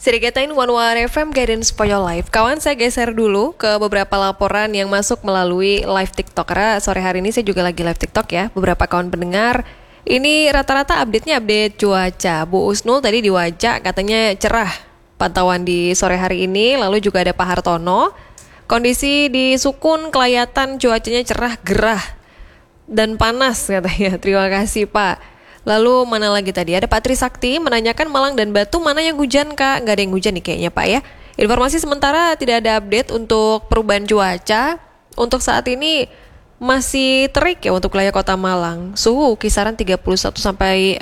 Siriketain One FM Guidance for Your Life. Kawan, saya geser dulu ke beberapa laporan yang masuk melalui live TikTok. Karena sore hari ini saya juga lagi live TikTok ya. Beberapa kawan pendengar, ini rata-rata update-nya update cuaca. Bu Usnul tadi di Wajak katanya cerah pantauan di sore hari ini. Lalu juga ada Pak Hartono. Kondisi di Sukun Kelayatan cuacanya cerah, gerah, dan panas katanya. Terima kasih Pak. Lalu mana lagi tadi? Ada Pak Trisakti menanyakan Malang dan Batu mana yang hujan Kak? Nggak ada yang hujan nih kayaknya Pak ya. Informasi sementara tidak ada update untuk perubahan cuaca. Untuk saat ini masih terik ya untuk wilayah Kota Malang. Suhu kisaran 30 sampai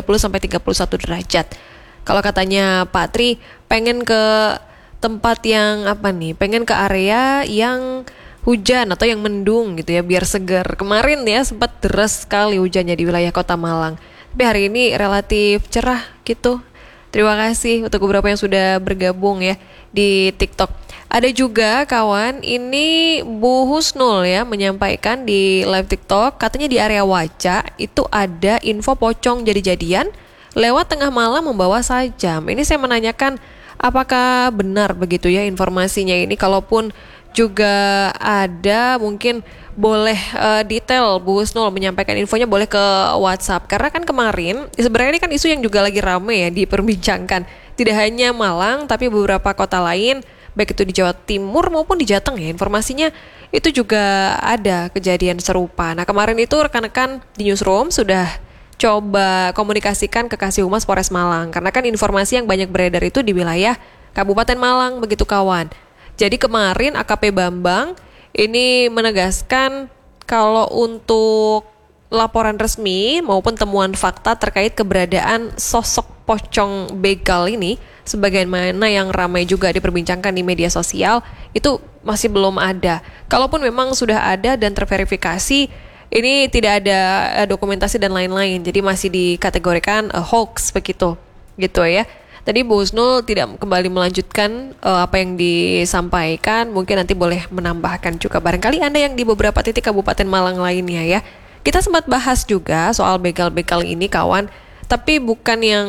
31 derajat. Kalau katanya Pak Tri pengen ke tempat yang apa nih? Pengen ke area yang hujan atau yang mendung gitu ya biar segar. Kemarin ya sempat deras sekali hujannya di wilayah Kota Malang. Tapi hari ini relatif cerah gitu. Terima kasih untuk beberapa yang sudah bergabung ya di TikTok. Ada juga kawan, ini Bu Husnul ya menyampaikan di live TikTok, katanya di area Wajak itu ada info pocong jadi-jadian lewat tengah malam membawa sajam. Ini saya menanyakan apakah benar begitu ya informasinya ini, kalaupun juga ada mungkin boleh detail Bu Husnul menyampaikan infonya boleh ke WhatsApp. Karena kan kemarin sebenarnya ini kan isu yang juga lagi rame ya diperbincangkan. Tidak hanya Malang tapi beberapa kota lain baik itu di Jawa Timur maupun di Jateng ya. Informasinya itu juga ada kejadian serupa. Nah kemarin itu rekan-rekan di Newsroom sudah coba komunikasikan ke Kasih Humas Polres Malang. Karena kan informasi yang banyak beredar itu di wilayah Kabupaten Malang begitu kawan. Jadi kemarin AKP Bambang ini menegaskan kalau untuk laporan resmi maupun temuan fakta terkait keberadaan sosok pocong begal ini sebagaimana yang ramai juga diperbincangkan di media sosial itu masih belum ada. Kalaupun memang sudah ada dan terverifikasi, ini tidak ada dokumentasi dan lain-lain. Jadi masih dikategorikan hoax begitu gitu ya. Tadi Bu Husnul tidak kembali melanjutkan apa yang disampaikan. Mungkin nanti boleh menambahkan juga barangkali Anda yang di beberapa titik Kabupaten Malang lainnya ya. Kita sempat bahas juga soal begal-begal ini kawan. Tapi bukan yang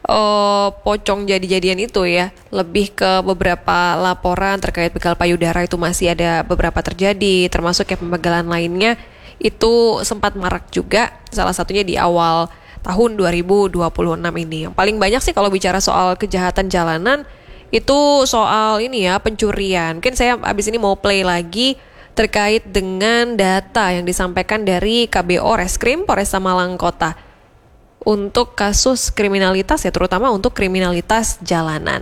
pocong jadi-jadian itu ya. Lebih ke beberapa laporan terkait begal payudara itu masih ada beberapa terjadi. Termasuk ya pembegalan lainnya itu sempat marak juga. Salah satunya di awal tahun 2026 ini. Yang paling banyak sih kalau bicara soal kejahatan jalanan itu soal ini ya pencurian. Mungkin saya abis ini mau play lagi terkait dengan data yang disampaikan dari KBO Reskrim Polresta Malang Kota untuk kasus kriminalitas ya, terutama untuk kriminalitas jalanan.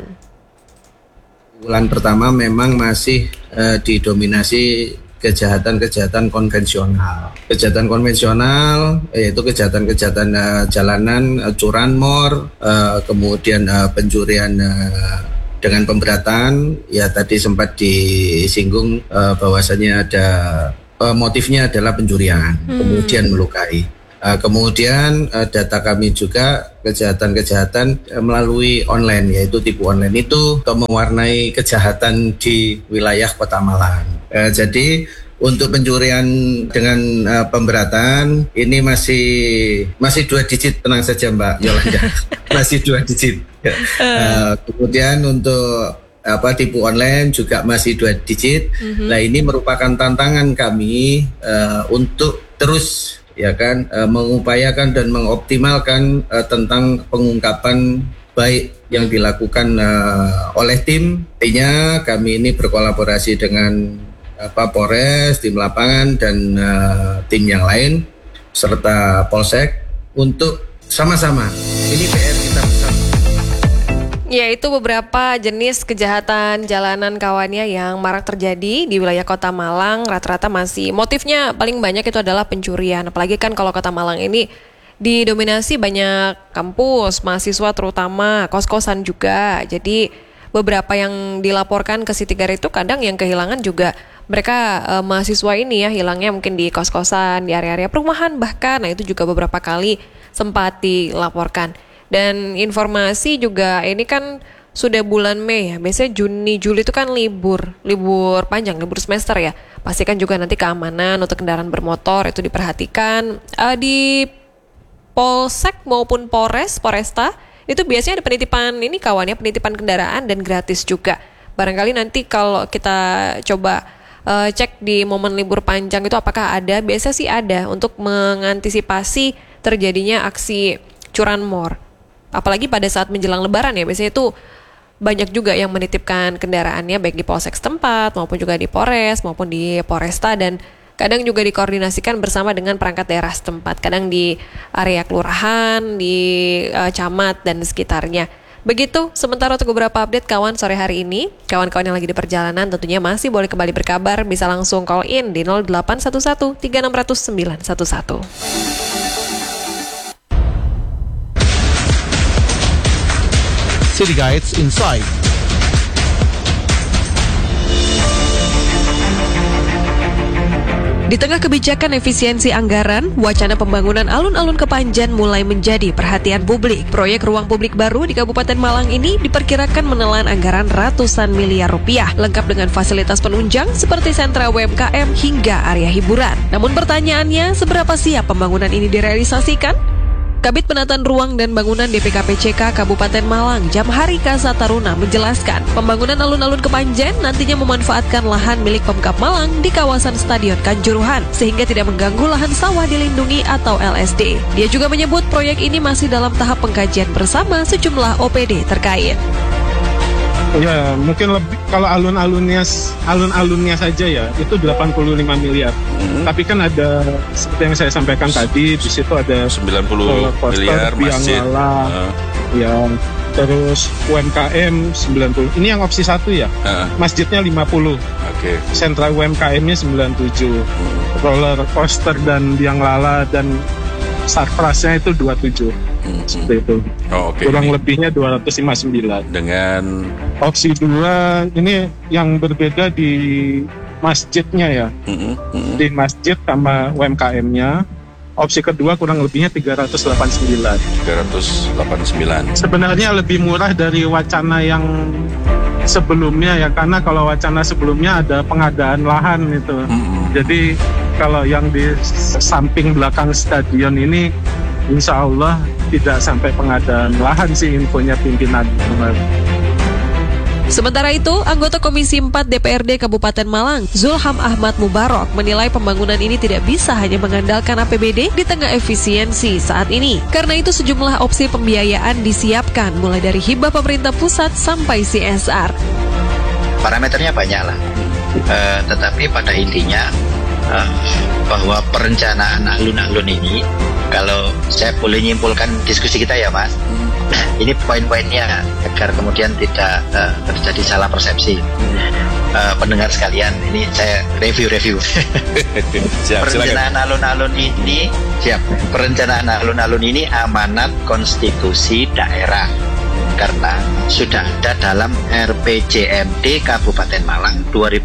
Bulan pertama memang masih didominasi kejahatan-kejahatan konvensional. Kejahatan konvensional yaitu kejahatan-kejahatan jalanan, curanmor, kemudian pencurian dengan pemberatan. Ya tadi sempat disinggung bahwasanya ada motifnya adalah pencurian, kemudian melukai. Kemudian data kami juga kejahatan-kejahatan melalui online, yaitu tipu online itu mewarnai kejahatan di wilayah Kota Malang. Jadi untuk pencurian dengan pemberatan ini masih 2 digit, tenang saja Mbak Yolanda. Masih 2 digit. Kemudian untuk tipu online juga masih 2 digit. Nah ini merupakan tantangan kami untuk terus ya kan mengupayakan dan mengoptimalkan tentang pengungkapan baik yang dilakukan oleh tim. Artinya kami ini berkolaborasi dengan Polres, tim lapangan dan tim yang lain serta Polsek untuk sama-sama ini PR kita bersama. Ya, itu beberapa jenis kejahatan jalanan kawannya yang marak terjadi di wilayah Kota Malang. Rata-rata masih motifnya paling banyak itu adalah pencurian. Apalagi kan kalau Kota Malang ini didominasi banyak kampus, mahasiswa terutama, kos-kosan juga. Jadi beberapa yang dilaporkan ke Sitigar itu kadang yang kehilangan juga mereka mahasiswa ini ya, hilangnya mungkin di kos-kosan, di area-area perumahan bahkan. Nah itu juga beberapa kali sempat dilaporkan. Dan informasi juga ini kan sudah bulan Mei ya, biasanya Juni, Juli itu kan libur panjang, libur semester ya. Pastikan juga nanti keamanan untuk kendaraan bermotor itu diperhatikan. Di Polsek maupun Polresta itu biasanya ada penitipan ini kawan ya, penitipan kendaraan dan gratis juga. Barangkali nanti kalau kita coba cek di momen libur panjang itu apakah ada, biasa sih ada untuk mengantisipasi terjadinya aksi curanmor. Apalagi pada saat menjelang lebaran ya, biasanya itu banyak juga yang menitipkan kendaraannya baik di polsek setempat maupun juga di Polres maupun di Polresta, dan kadang juga dikoordinasikan bersama dengan perangkat daerah setempat, kadang di area kelurahan, di camat dan sekitarnya. Begitu sementara untuk beberapa update kawan sore hari ini. Kawan-kawan yang lagi di perjalanan tentunya masih boleh kembali berkabar, bisa langsung call in di 0811 3600 911. City Guides Insight. Di tengah kebijakan efisiensi anggaran, wacana pembangunan alun-alun Kepanjen mulai menjadi perhatian publik. Proyek ruang publik baru di Kabupaten Malang ini diperkirakan menelan anggaran ratusan miliar rupiah, lengkap dengan fasilitas penunjang seperti sentra UMKM hingga area hiburan. Namun pertanyaannya, seberapa siap pembangunan ini direalisasikan? Kabid Penataan Ruang dan Bangunan DPKPCK Kabupaten Malang, Jamharika Sataruna menjelaskan, pembangunan alun-alun Kepanjen nantinya memanfaatkan lahan milik Pemkab Malang di kawasan Stadion Kanjuruhan, sehingga tidak mengganggu lahan sawah dilindungi atau LSD. Dia juga menyebut proyek ini masih dalam tahap pengkajian bersama sejumlah OPD terkait. Ya, mungkin lebih kalau alun-alunnya saja ya itu 85 miliar. Tapi kan ada seperti yang saya sampaikan tadi, di situ ada 90 miliar masjid. Ya, terus UMKM 90. Ini yang opsi 1 ya. Masjidnya 50. Oke. Sentra UMKM-nya 97. Roller coaster dan biang lala dan sarprasnya itu 27. Seperti itu. Oh, okay. Kurang lebihnya 259. Dengan opsi 2 ini yang berbeda di masjidnya ya. Di masjid sama UMKM-nya. Opsi kedua kurang lebihnya 389. Sebenarnya lebih murah dari wacana yang sebelumnya ya, karena kalau wacana sebelumnya ada pengadaan lahan itu. Jadi kalau yang di samping belakang stadion ini insya Allah tidak sampai pengadaan lahan sih, infonya pimpinan. Sementara itu, anggota Komisi 4 DPRD Kabupaten Malang, Zulham Ahmad Mubarok, menilai pembangunan ini tidak bisa hanya mengandalkan APBD di tengah efisiensi saat ini. Karena itu sejumlah opsi pembiayaan disiapkan, mulai dari hibah pemerintah pusat sampai CSR. Parameternya banyak lah, tetapi pada intinya bahwa perencanaan alun-alun ini, kalau saya boleh nyimpulkan diskusi kita ya Mas, ini poin-poinnya agar kemudian tidak terjadi salah persepsi. Pendengar sekalian, ini saya review. Perencanaan alun-alun ini perencanaan alun-alun ini amanat konstitusi daerah, karena sudah ada dalam RPJMD Kabupaten Malang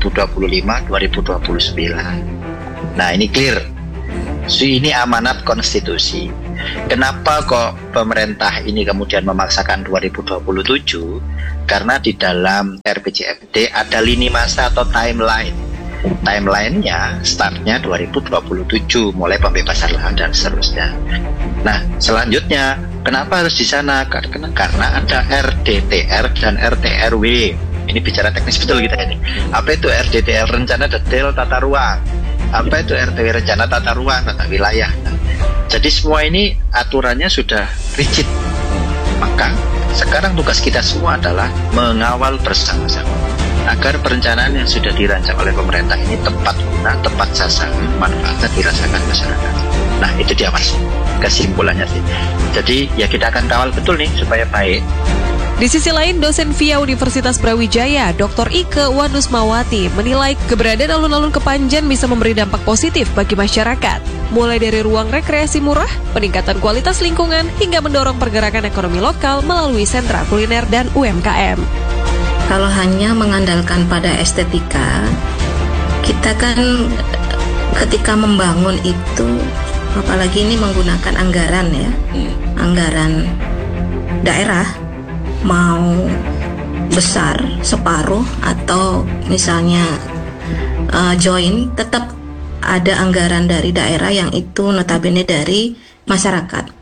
2025-2029. Nah, ini clear. Ini amanat konstitusi. Kenapa kok pemerintah ini kemudian memaksakan 2027? Karena di dalam RPJMD ada lini masa atau timeline. Timelinenya startnya 2027, mulai pembebasan lahan dan seterusnya. Nah, selanjutnya kenapa harus di sana? Karena ada RDTR dan RTRW. Ini bicara teknis betul kita ini. Apa itu RDTR? Rencana Detail Tata Ruang. Apa itu RTW? Rencana Tata Ruang, Tata Wilayah. Nah, jadi semua ini aturannya sudah rigid. Maka sekarang tugas kita semua adalah mengawal bersama-sama agar perencanaan yang sudah dirancang oleh pemerintah ini tepat guna, tepat sasaran, manfaatnya dirasakan masyarakat. Nah, itu dia Mas, kesimpulannya sih. Jadi ya kita akan kawal betul nih supaya baik. Di sisi lain, dosen VIA Universitas Brawijaya, Dr. Ike Wanusmawati, menilai keberadaan alun-alun Kepanjen bisa memberi dampak positif bagi masyarakat. Mulai dari ruang rekreasi murah, peningkatan kualitas lingkungan, hingga mendorong pergerakan ekonomi lokal melalui sentra kuliner dan UMKM. Kalau hanya mengandalkan pada estetika, kita kan ketika membangun itu, apalagi ini menggunakan anggaran ya, anggaran daerah, mau besar separuh atau misalnya join, tetap ada anggaran dari daerah yang itu notabene dari masyarakat.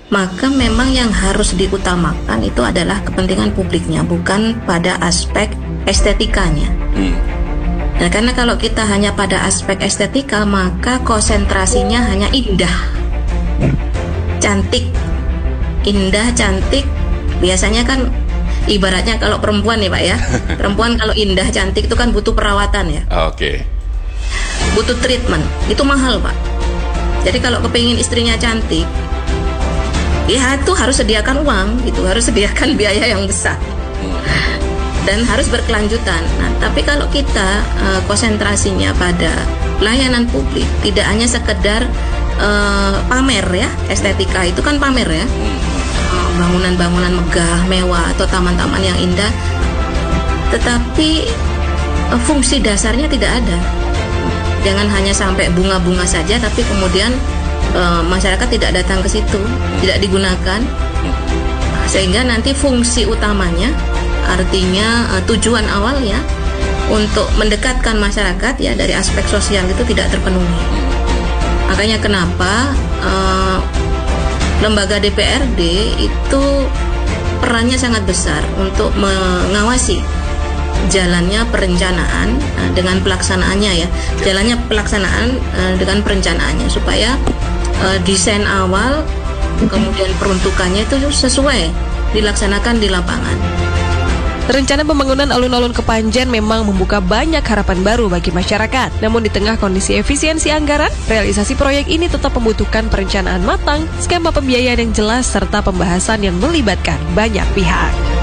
maka memang yang harus diutamakan itu adalah kepentingan publiknya, bukan pada aspek estetikanya. Nah, karena kalau kita hanya pada aspek estetika, maka konsentrasinya hanya indah, cantik, indah, cantik. Biasanya kan ibaratnya kalau perempuan nih Pak ya, perempuan kalau indah, cantik itu kan butuh perawatan ya. Oke. Butuh treatment, itu mahal Pak. Jadi kalau kepingin istrinya cantik, ya itu harus sediakan uang gitu, harus sediakan biaya yang besar. Dan harus berkelanjutan. Nah, tapi kalau kita konsentrasinya pada pelayanan publik, tidak hanya sekedar pamer ya, estetika itu kan pamer ya, bangunan-bangunan megah, mewah atau taman-taman yang indah, tetapi fungsi dasarnya tidak ada. Jangan hanya sampai bunga-bunga saja, tapi kemudian masyarakat tidak datang ke situ, tidak digunakan, sehingga nanti fungsi utamanya, artinya tujuan awalnya untuk mendekatkan masyarakat ya dari aspek sosial itu tidak terpenuhi. Makanya kenapa lembaga DPRD itu perannya sangat besar untuk mengawasi jalannya perencanaan dengan pelaksanaannya ya, jalannya pelaksanaan dengan perencanaannya, supaya desain awal kemudian peruntukannya itu sesuai dilaksanakan di lapangan. Rencana pembangunan alun-alun Kepanjen memang membuka banyak harapan baru bagi masyarakat. Namun di tengah kondisi efisiensi anggaran, realisasi proyek ini tetap membutuhkan perencanaan matang, skema pembiayaan yang jelas, serta pembahasan yang melibatkan banyak pihak.